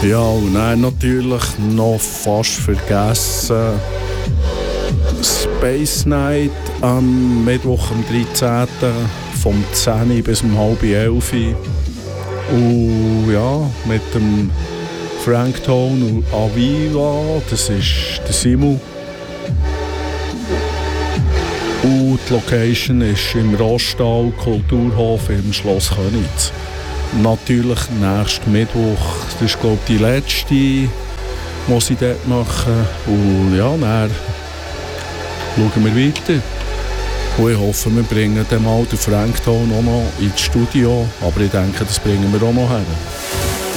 Ja, und dann natürlich noch fast vergessen Space Night am Mittwoch, am 13. vom 10 bis um halb 11. Und ja, mit dem Frank Tone und Aviva, das ist der Simon. Und die Location ist im Rostal Kulturhof im Schloss Königs. Natürlich nächsten Mittwoch, das ist glaube ich die letzte, die ich dort machen. Und ja, dann schauen wir weiter. Und ich hoffe, wir bringen dann mal den Frank Tone auch noch ins Studio. Aber ich denke, das bringen wir auch noch her.